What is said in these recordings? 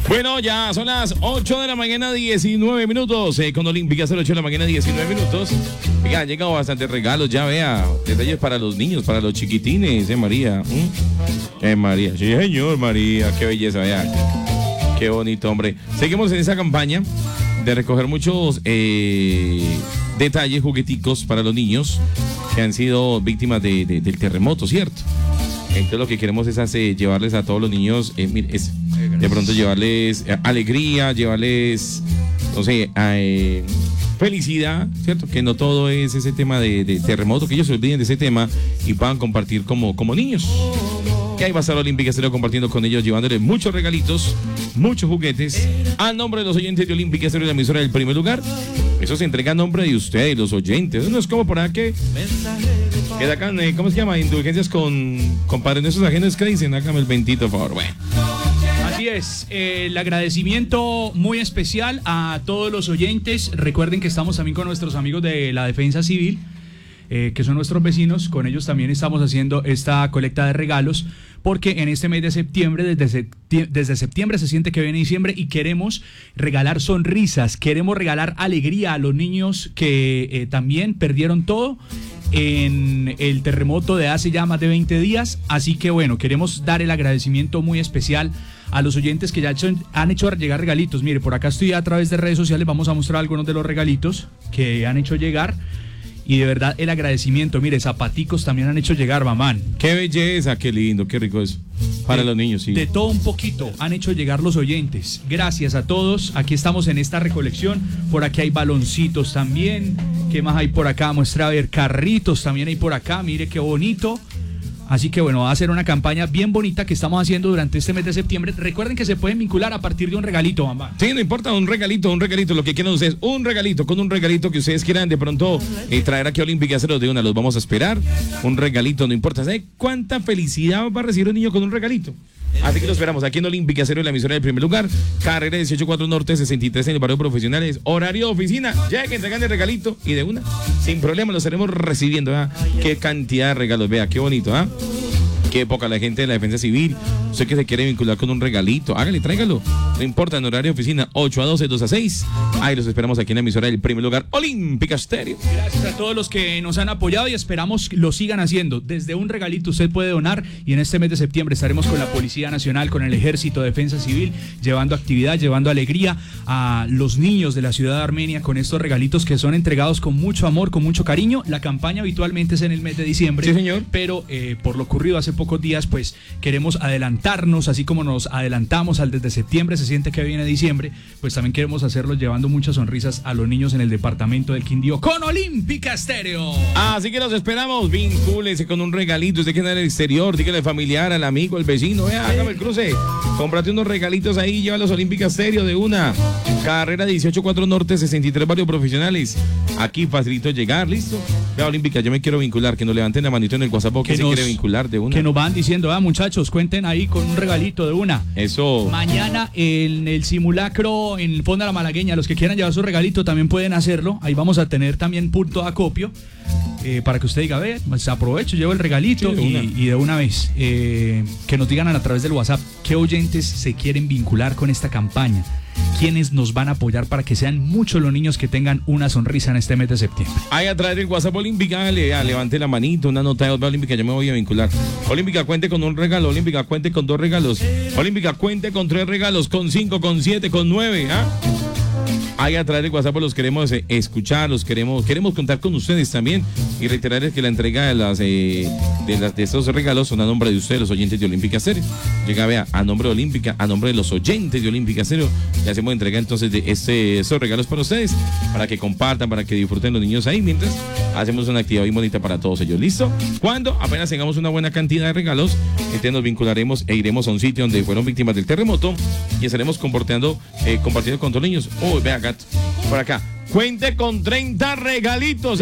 Bueno, ya son las 8 de la mañana, 19 minutos. Con Olímpica, 8 de la mañana, 19 minutos. Oiga, han llegado bastantes regalos, ya vea. Detalles para los niños, para los chiquitines, María. María, sí, señor, María. Qué belleza, vea. Qué bonito, hombre. Seguimos en esa campaña de recoger muchos detalles, jugueticos para los niños que han sido víctimas del terremoto, ¿cierto? Entonces lo que queremos es llevarles a todos los niños, de pronto llevarles alegría, llevarles, no sé, felicidad, ¿cierto? Que no todo es ese tema de terremoto, que ellos se olviden de ese tema y puedan compartir como niños. Y ahí va a estar Olímpica Estéreo compartiendo con ellos, llevándoles muchos regalitos, muchos juguetes. A nombre de los oyentes de Olímpica Estéreo, la emisora del primer lugar. Eso se entrega a nombre de ustedes, los oyentes. No es como por acá que sacan, ¿cómo se llama? Indulgencias con padres nuestros ajenos que dicen, hágame el bendito favor. Bueno. Así es, el agradecimiento muy especial a todos los oyentes. Recuerden que estamos también con nuestros amigos de la Defensa Civil, que son nuestros vecinos. Con ellos también estamos haciendo esta colecta de regalos, porque en este mes de septiembre, desde septiembre se siente que viene diciembre y queremos regalar sonrisas, queremos regalar alegría a los niños que también perdieron todo en el terremoto de hace ya más de 20 días. Así que bueno, queremos dar el agradecimiento muy especial a los oyentes que ya han hecho llegar regalitos. Mire, por acá estoy a través de redes sociales, vamos a mostrar algunos de los regalitos que han hecho llegar. Y de verdad el agradecimiento, mire, zapaticos también han hecho llegar, mamán. Qué belleza, qué lindo, qué rico eso. Para los niños, sí. De todo un poquito han hecho llegar los oyentes. Gracias a todos. Aquí estamos en esta recolección. Por aquí hay baloncitos también. ¿Qué más hay por acá? Muestra a ver, carritos también hay por acá. Mire qué bonito. Así que bueno, va a ser una campaña bien bonita que estamos haciendo durante este mes de septiembre. Recuerden que se pueden vincular a partir de un regalito, mamá. Sí, no importa, un regalito, lo que quieran ustedes, un regalito que ustedes quieran de pronto traer aquí a Olímpica Cero de una, los vamos a esperar. Un regalito, no importa. ¿Sabe cuánta felicidad va a recibir un niño con un regalito? Así que lo esperamos aquí en Olímpica Cero, en la emisora del primer lugar. Carrera 184 Norte, 63 en el barrio Profesionales. Horario de oficina. Ya que entregan el regalito y de una, sin problema, lo estaremos recibiendo. ¿Verdad? Qué cantidad de regalos, vea, qué bonito, ¿ah? Qué época la gente de la Defensa Civil. Usted que se quiere vincular con un regalito, hágale, tráigalo. No importa, en horario de oficina, 8 a 12, 2 a 6. Ahí los esperamos aquí en la emisora del primer lugar, Olímpica Estéreo. Gracias a todos los que nos han apoyado y esperamos lo sigan haciendo. Desde un regalito usted puede donar, y en este mes de septiembre estaremos con la Policía Nacional, con el Ejército de Defensa Civil, llevando actividad, llevando alegría a los niños de la ciudad de Armenia con estos regalitos que son entregados con mucho amor, con mucho cariño. La campaña habitualmente es en el mes de diciembre. Sí, señor. Pero por lo ocurrido hace pocos días, pues queremos adelantarnos, así como nos adelantamos al desde septiembre, se siente que viene diciembre, pues también queremos hacerlo llevando muchas sonrisas a los niños en el departamento del Quindío con Olímpica Estéreo. Así que los esperamos, vincúlese con un regalito, usted que está en el exterior, dígale al familiar, al amigo, al vecino, hágame el cruce, cómprate unos regalitos ahí, llévalos a Olímpica Estéreo de una. Carrera 184 Norte, 63 barrios Profesionales. Aquí facilito llegar, listo. Vea, Olímpica, yo me quiero vincular, que nos levanten la manito en el WhatsApp, que se quiere vincular de una. Que nos van diciendo, muchachos, cuenten ahí con un regalito de una. Eso. Mañana en el simulacro, en el Fondo de la Malagueña, los que quieran llevar su regalito también pueden hacerlo. Ahí vamos a tener también punto de acopio. Para que usted diga, pues aprovecho, llevo el regalito, sí, y de una vez que nos digan a través del WhatsApp qué oyentes se quieren vincular con esta campaña, quiénes nos van a apoyar para que sean muchos los niños que tengan una sonrisa en este mes de septiembre. Ahí a través del WhatsApp Olímpica, levante la manito, una nota de Olímpica, yo me voy a vincular. Olímpica, cuente con un regalo, Olímpica, cuente con 2 regalos, Olímpica, cuente con 3 regalos, con 5, con 7, con 9, Ahí a través del WhatsApp los queremos escuchar, queremos contar con ustedes también y reiterarles que la entrega de estos regalos son a nombre de ustedes, los oyentes de Olímpica Estéreo. Llega, vea, a nombre de Olímpica, a nombre de los oyentes de Olímpica Estéreo, le hacemos entrega entonces de estos regalos para ustedes, para que compartan, para que disfruten los niños ahí, mientras hacemos una actividad muy bonita para todos ellos. ¿Listo? Cuando apenas tengamos una buena cantidad de regalos, entonces nos vincularemos e iremos a un sitio donde fueron víctimas del terremoto y estaremos compartiendo con todos los niños. Vea, gato, por acá. Cuente con 30 regalitos.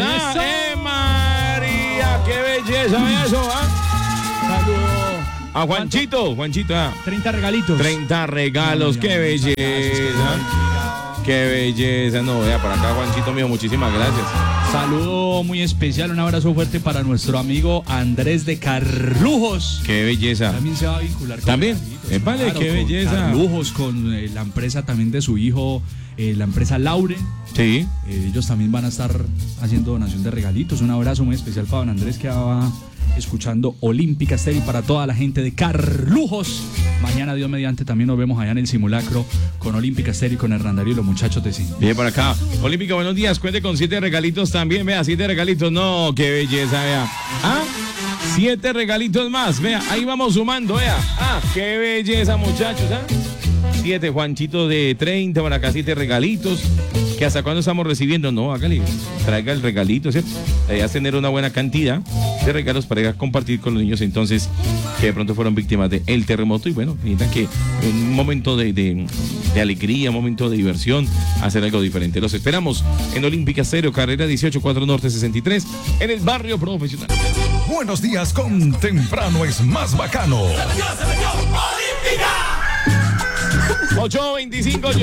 María, qué belleza eso, Saludos a Juanchito. 30 regalitos. 30 regalos, qué belleza. Qué belleza, no, vea, para acá, Juanchito mío, muchísimas gracias. Saludo muy especial, un abrazo fuerte para nuestro amigo Andrés de Carlujos. Qué belleza. También se va a vincular con ¿También? regalitos, Vale, claro, qué con belleza. Carlujos, con la empresa también de su hijo, la empresa Lauren. Sí. Ellos también van a estar haciendo donación de regalitos. Un abrazo muy especial para don Andrés, que va escuchando Olímpica Estéreo, y para toda la gente de Carlujos. Mañana, Dios mediante, también nos vemos allá en el simulacro con Olímpica Estéreo y con Hernán Darío y los muchachos de cine. Bien, por acá. Olímpica, buenos días. Cuente con 7 regalitos también. Vea, 7 regalitos. No, qué belleza, vea. 7 regalitos más. Vea, ahí vamos sumando, vea. Qué belleza, muchachos. 7, Juanchito de 30, por acá 7 regalitos. ¿Que hasta cuándo estamos recibiendo? No, hágale, traiga el regalito, ¿cierto? La idea es tener una buena cantidad de regalos para compartir con los niños, entonces, que de pronto fueron víctimas del terremoto, y bueno, necesitan que en un momento de alegría, un momento de diversión, hacer algo diferente. Los esperamos en Olímpica Estéreo, carrera 18, 4 Norte 63, en el barrio profesional. Buenos días con Temprano es más bacano. 8:25, yo